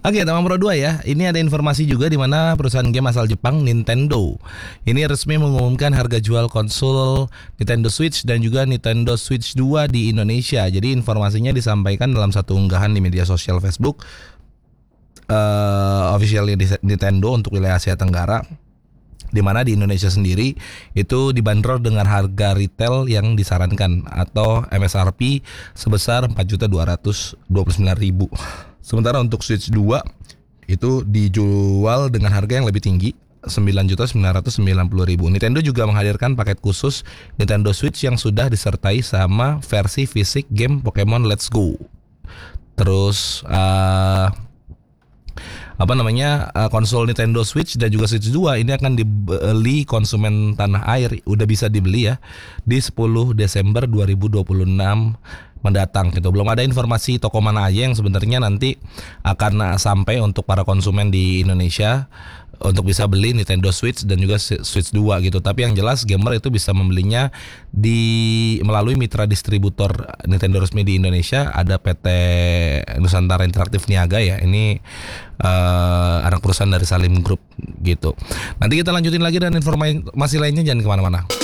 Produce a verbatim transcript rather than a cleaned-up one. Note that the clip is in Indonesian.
Oke, tema nomor dua ya. Ini ada informasi juga di mana perusahaan game asal Jepang Nintendo ini resmi mengumumkan harga jual konsol Nintendo Switch dan juga Nintendo Switch dua di Indonesia. Jadi informasinya disampaikan dalam satu unggahan di media sosial Facebook uh, official Nintendo untuk wilayah Asia Tenggara, di mana di Indonesia sendiri itu dibanderol dengan harga retail yang disarankan atau M S R P sebesar empat juta dua ratus dua puluh sembilan ribu. Sementara untuk Switch dua itu dijual dengan harga yang lebih tinggi, sembilan juta sembilan ratus sembilan puluh ribu. Nintendo juga menghadirkan paket khusus Nintendo Switch yang sudah disertai sama versi fisik game Pokemon Let's Go. Terus uh, apa namanya uh, konsol Nintendo Switch dan juga Switch dua ini akan dibeli konsumen tanah air, udah bisa dibeli ya di sepuluh Desember dua ribu dua puluh enam mendatang gitu. Belum ada informasi toko mana aja yang sebenarnya nanti akan sampai untuk para konsumen di Indonesia untuk bisa beli Nintendo Switch dan juga Switch dua gitu. Tapi yang jelas gamer itu bisa membelinya di melalui mitra distributor Nintendo resmi di Indonesia, ada P T Nusantara Interaktif Niaga ya. Ini uh, anak perusahaan dari Salim Group gitu. Nanti kita lanjutin lagi dan informasi lainnya, jangan kemana-mana.